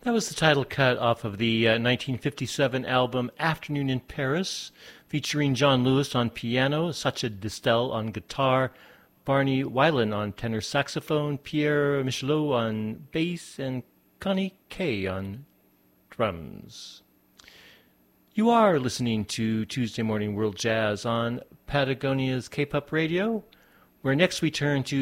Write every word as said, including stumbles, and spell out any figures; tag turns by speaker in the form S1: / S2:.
S1: That was the title cut off of the uh, nineteen fifty-seven album Afternoon in Paris, featuring John Lewis on piano, Sacha Distel on guitar, Barney Weiland on tenor saxophone, Pierre Michelot on bass, and Connie Kay on drums. You are listening to Tuesday Morning World Jazz on Patagonia's K-Pop Radio, where next we turn to